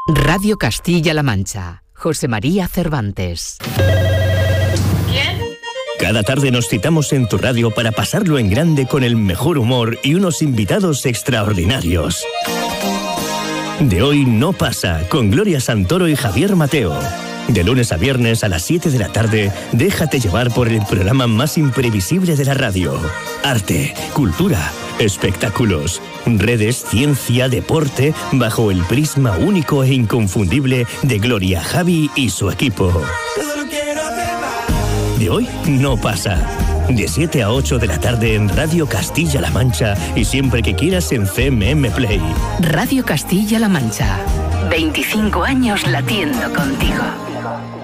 Radio Castilla-La Mancha. José María Cervantes. Cada tarde nos citamos en tu radio para pasarlo en grande con el mejor humor y unos invitados extraordinarios. De hoy no pasa, con Gloria Santoro y Javier Mateo. De lunes a viernes a las 7 de la tarde, déjate llevar por el programa más imprevisible de la radio. Arte, cultura, espectáculos, redes, ciencia, deporte, bajo el prisma único e inconfundible de Gloria, Javi y su equipo. De hoy no pasa. De 7 a 8 de la tarde en Radio Castilla-La Mancha y siempre que quieras en CMM Play. Radio Castilla-La Mancha. 25 años latiendo contigo.